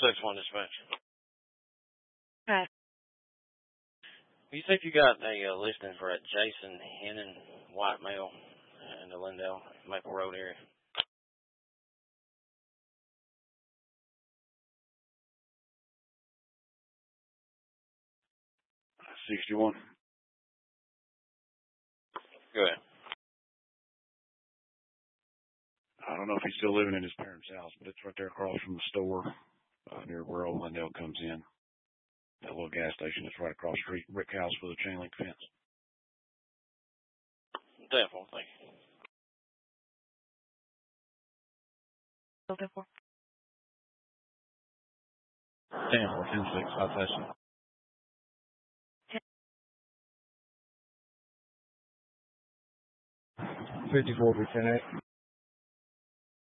6-1 dispatch. Okay. You think you got a listing for a Jason Hennon white male in the Lindale, Maple Road area? $61. Go ahead. I don't know if he's still living in his parents' house, but it's right there across from the store near where Old Lindale comes in. That little gas station that's right across the street. Brick house with a chain link fence. Definitely, thank you. Looking for? 10-4, 10-6, South Session. 54 for 10-8.